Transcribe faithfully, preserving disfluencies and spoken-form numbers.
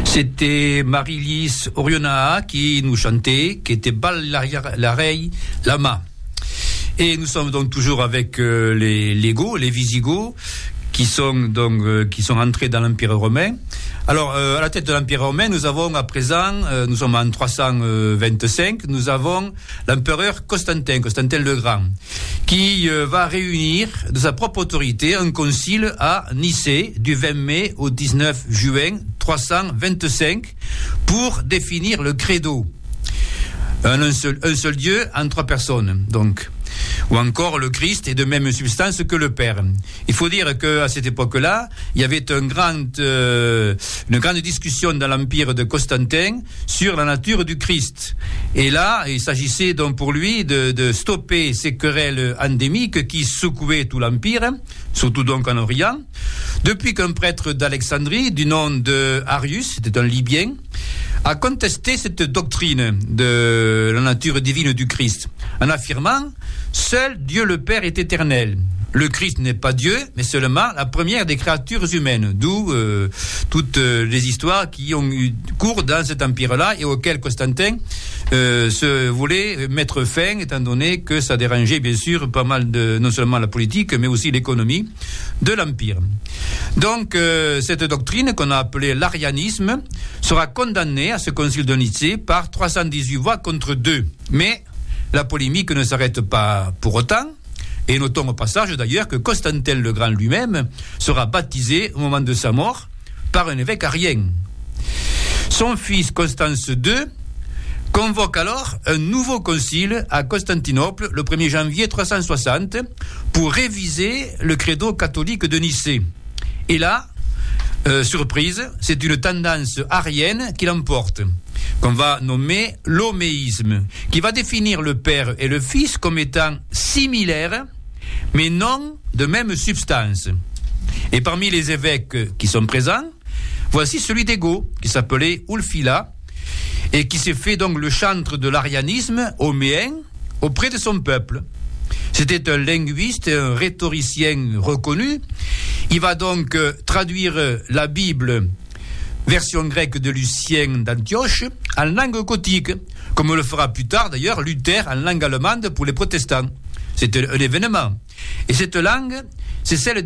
C'était Marie-Lise Orionaa qui nous chantait, qui était Ballarei Lama. Et nous sommes donc toujours avec euh, les, les Goths, les Visigoths, qui sont donc euh, qui sont entrés dans l'Empire romain. Alors euh, à la tête de l'Empire romain, nous avons à présent, euh, nous sommes en trois cent vingt-cinq, nous avons l'empereur Constantin, Constantin le Grand, qui euh, va réunir de sa propre autorité un concile à Nicée du vingt mai au dix-neuf juin trois cent vingt-cinq pour définir le credo. Un, un, seul, un seul Dieu en trois personnes, donc. Ou encore le Christ est de même substance que le Père. Il faut dire qu'à cette époque-là, il y avait un grand, euh, une grande discussion dans l'empire de Constantin sur la nature du Christ. Et là, il s'agissait donc pour lui de, de stopper ces querelles endémiques qui secouaient tout l'empire, surtout donc en Orient, depuis qu'un prêtre d'Alexandrie, du nom de Arius, c'était un Libyen, a contesté cette doctrine de la nature divine du Christ, en affirmant « Seul Dieu le Père est éternel ». Le Christ n'est pas Dieu, mais seulement la première des créatures humaines, d'où euh, toutes euh, les histoires qui ont eu cours dans cet empire-là et auxquelles Constantin euh, se voulait mettre fin, étant donné que ça dérangeait bien sûr pas mal de, non seulement la politique, mais aussi l'économie de l'empire. Donc euh, cette doctrine qu'on a appelée l'arianisme sera condamnée à ce concile de Nicée par trois cent dix-huit voix contre deux. Mais la polémique ne s'arrête pas pour autant. Et notons au passage d'ailleurs que Constantin le Grand lui-même sera baptisé au moment de sa mort par un évêque arien. Son fils Constance deux convoque alors un nouveau concile à Constantinople le premier janvier trois cent soixante pour réviser le credo catholique de Nicée. Et là, euh, surprise, c'est une tendance arienne qui l'emporte, qu'on va nommer l'homéisme, qui va définir le Père et le Fils comme étant similaires, mais non de même substance. Et parmi les évêques qui sont présents, voici celui des Goths, qui s'appelait Ulfila, et qui s'est fait donc le chantre de l'arianisme homéen auprès de son peuple. C'était un linguiste et un rhétoricien reconnu. Il va donc euh, traduire la Bible, version grecque de Lucien d'Antioche, en langue gothique, comme le fera plus tard d'ailleurs Luther en langue allemande pour les protestants. C'était un événement. Et cette langue, c'est celle